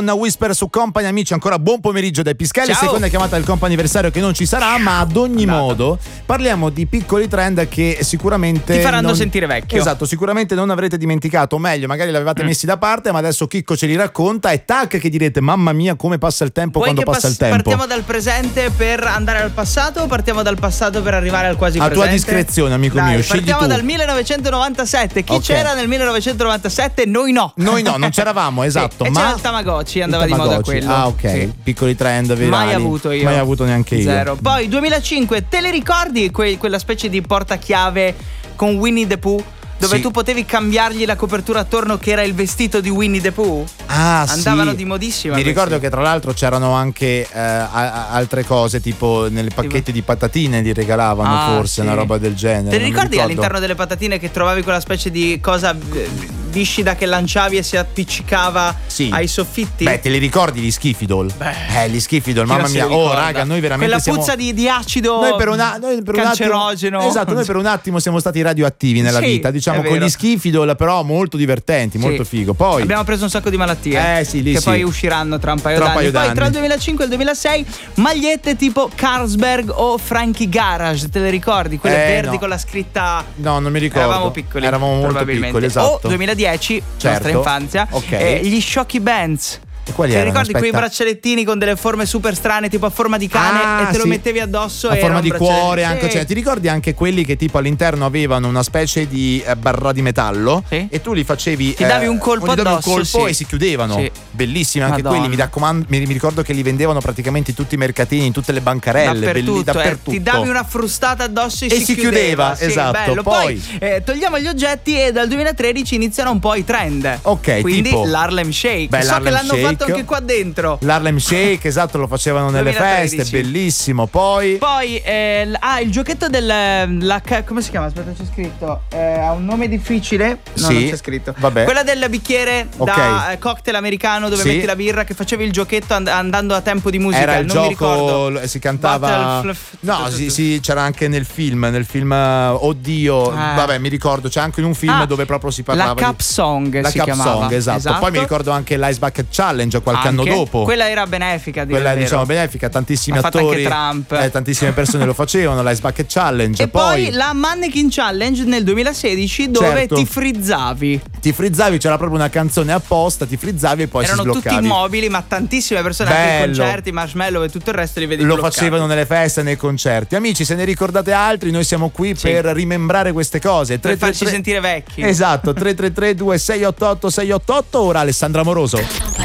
Una Whisper su Company, amici, ancora buon pomeriggio dai Pischelli. Ciao. Seconda chiamata del comp'anniversario che non ci sarà, ma ad ogni modo parliamo di piccoli trend che sicuramente ti faranno sentire vecchio. Esatto, sicuramente non avrete dimenticato, o meglio, magari l'avevate messi da parte, ma adesso Chicco ce li racconta e tac che direte mamma mia come passa il tempo. Vuoi quando che passa il tempo. Partiamo dal presente per andare al passato o partiamo dal passato per arrivare al quasi a presente? tua discrezione, amico Dai, mio, scegli partiamo tu. dal 1997. Chi Ok. c'era nel 1997? Noi no. Noi no, non c'eravamo, esatto. E ma c'era il Tamagotchi, andava il di moda Tamagotchi. quello. Ah, ok. Sì. Piccoli trend virali. Mai avuto io. Mai avuto neanche io. Zero. Poi 2005, te le ricordi quella specie di portachiave con Winnie the Pooh? Dove Sì. tu potevi cambiargli la copertura attorno che era il vestito di Winnie the Pooh? Ah, Andavano sì. di modissima. Mi questi. ricordo che tra l'altro c'erano anche altre cose, tipo nelle pacchetti di patatine li regalavano, forse sì. una roba del genere. Te non li mi ricordi ricordo. all'interno delle patatine che trovavi quella specie di cosa viscida che lanciavi e si appiccicava Sì. ai soffitti? Beh, te li ricordi gli Schifidol? Gli Schifidol, mamma non se mia. li Oh, ricorda? raga, noi veramente quella siamo... puzza di acido Noi per un cancerogeno. attimo, esatto, noi per un attimo siamo stati radioattivi nella Sì, vita, diciamo, è con vero. gli Schifidol, però molto divertenti, molto figo. Poi abbiamo preso un sacco di malattie sì, lì che sì. poi usciranno tra un paio Tra un d'anni. paio Poi d'anni. tra il 2005 e il 2006 magliette tipo Carlsberg o Frankie Garage, te le ricordi? Quelle verdi no. con la scritta. No, non mi ricordo. Eravamo piccoli. Eravamo molto probabilmente. piccoli, esatto. O 2010, Certo. nostra infanzia. Ok. Gli Shocky Bands. E quali Ti erano? ricordi quei Aspetta. braccialettini con delle forme super strane, tipo a forma di cane, e te lo sì. mettevi addosso a e forma era un di braccialetto. cuore anche, Sì. cioè, ti ricordi anche quelli che tipo all'interno avevano una specie di barra di metallo, Sì. e tu li facevi, Ti davi un colpo gli davi addosso, un colpo sì. e si chiudevano. Sì. Bellissimi anche Madonna. quelli, mi ricordo che li vendevano praticamente in tutti i mercatini, in tutte le bancarelle, dappertutto. Ti davi una frustata addosso e, E si chiudeva, Sì, esatto. bello. Poi togliamo gli oggetti e dal 2013 iniziano un po' i trend. Ok, quindi tipo l'Harlem Shake. Beh, So l'Harlem che l'hanno Shake. fatto anche qua dentro. L'Harlem Shake, esatto, lo facevano nelle 2013. feste, bellissimo. Poi Poi il giochetto come si chiama? Aspetta, c'è scritto. Ha un nome difficile. No, Sì, non c'è scritto. vabbè. Quella del bicchiere da cocktail americano dove Sì. metti la birra, che facevi il giochetto andando a tempo di musica. era il non mi gioco, ricordo. si cantava. No, sì, c'era anche nel film Oddio, vabbè, mi ricordo, c'è anche in un film dove proprio si parlava la Cup Song la si Cup chiamava. Song, esatto. Poi mi ricordo anche l'Ice Bucket Challenge qualche anno Anche. dopo. Quella era benefica, Quella diciamo benefica, tantissimi L'ha fatta attori, anche Trump. tantissime persone lo facevano, l'Ice Bucket Challenge. E poi la Mannequin Challenge nel 2016 dove Certo. ti frizzavi. ti frizzavi, c'era proprio una canzone apposta, ti frizzavi e poi Erano si sbloccavi. tutti immobili, ma tantissime persone anche in Bello. concerti, Marshmallow e tutto il resto li vedi Lo bloccati. facevano nelle feste, nei concerti. Amici, se ne ricordate altri, noi siamo qui per rimembrare queste cose. Per farci 333 sentire vecchi. Esatto, 333 2688 688. Ora Alessandra Moroso.